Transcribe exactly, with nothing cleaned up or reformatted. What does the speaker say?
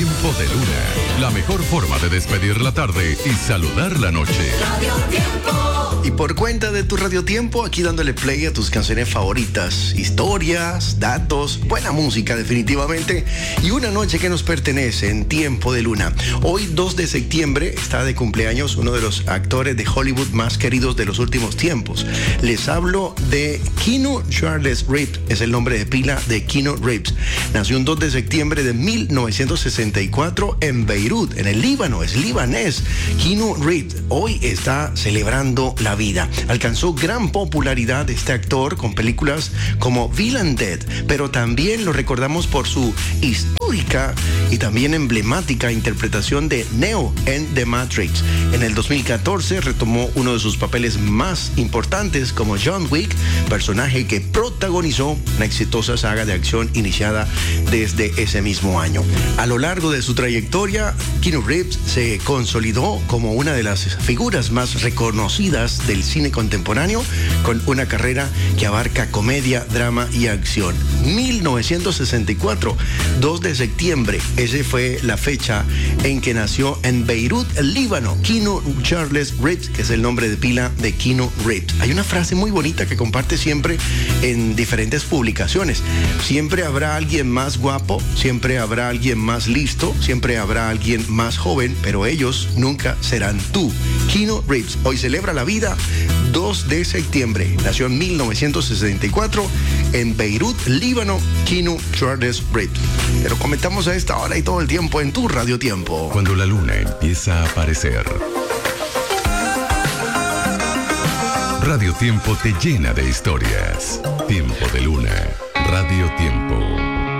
Tiempo de Luna, la mejor forma de despedir la tarde y saludar la noche. Radio Tiempo. Y por cuenta de tu Radio Tiempo, aquí dándole play a tus canciones favoritas, historias, datos, buena música definitivamente y una noche que nos pertenece en Tiempo de Luna. Hoy dos de septiembre está de cumpleaños uno de los actores de Hollywood más queridos de los últimos tiempos. Les hablo de Keanu Charles Reeves, es el nombre de pila de Keanu Reeves. Nació un dos de septiembre de mil novecientos sesenta y cuatro en Beirut, en el Líbano, es libanés. Keanu Reeves hoy está celebrando la vida. Alcanzó gran popularidad este actor con películas como Bill and Ted, pero también lo recordamos por su histórica y también emblemática interpretación de Neo en The Matrix. En el dos mil catorce retomó uno de sus papeles más importantes como John Wick, personaje que protagonizó una exitosa saga de acción iniciada desde ese mismo año. A lo largo de su trayectoria, Keanu Reeves se consolidó como una de las figuras más reconocidas del cine contemporáneo, con una carrera que abarca comedia, drama y acción. mil novecientos sesenta y cuatro, dos de septiembre, esa fue la fecha en que nació en Beirut, Líbano, Keanu Charles Reeves, que es el nombre de pila de Keanu Reeves. Hay una frase muy bonita que comparte siempre en diferentes publicaciones: siempre habrá alguien más guapo, siempre habrá alguien más listo, siempre habrá alguien más joven, pero ellos nunca serán tú. Keanu Reeves hoy celebra la vida, dos de septiembre, nació en mil novecientos sesenta y cuatro en Beirut, Líbano, Keanu Charles Reeves. Pero comentamos a esta hora y todo el tiempo en tu Radio Tiempo. Cuando la luna empieza a aparecer, Radio Tiempo te llena de historias. Tiempo de Luna, Radio Tiempo.